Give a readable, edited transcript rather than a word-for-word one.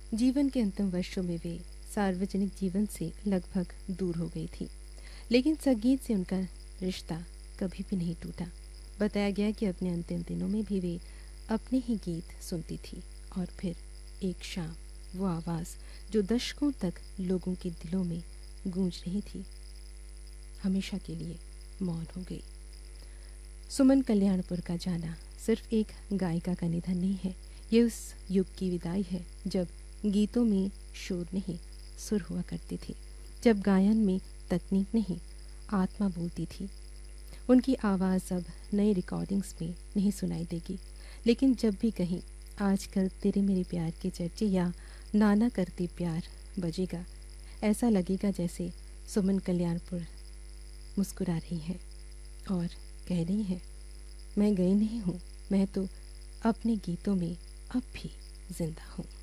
जीवन के अंतिम वर्षों में वे सार्वजनिक जीवन से लगभग दूर हो गई थी, लेकिन संगीत से उनका रिश्ता कभी भी नहीं टूटा। बताया गया कि अपने अंतिम दिनों में भी वे अपने ही गीत सुनती थी और फिर एक शाम वो आवाज़ जो दशकों तक लोगों के दिलों में गूंज रही थी, हमेशा के लिए मौन हो गई। सुमन कल्याणपुर का जाना सिर्फ एक गायिका का निधन नहीं है, ये उस युग की विदाई है जब गीतों में शोर नहीं सुर हुआ करती थी, जब गायन में तकनीक नहीं आत्मा बोलती थी। उनकी आवाज़ अब नई रिकॉर्डिंग्स में नहीं सुनाई देगी, लेकिन जब भी कहीं आजकल तेरे मेरे प्यार के चर्चे या नाना करते प्यार बजेगा, ऐसा लगेगा जैसे सुमन कल्याणपुर मुस्कुरा रही हैं और कह रही हैं, मैं गई नहीं हूँ, मैं तो अपने गीतों में अब भी जिंदा हूँ।